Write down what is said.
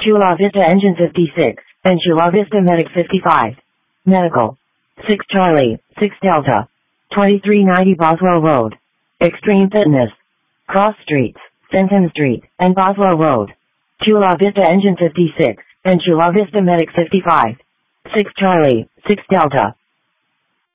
Chula Vista Engine 56, and Chula Vista Medic 55. Medical. 6 Charlie, 6 Delta. 2390 Boswell Road. Extreme Fitness. Cross Streets, Fenton Street, and Boswell Road. Chula Vista Engine 56, and Chula Vista Medic 55. 6 Charlie, 6 Delta.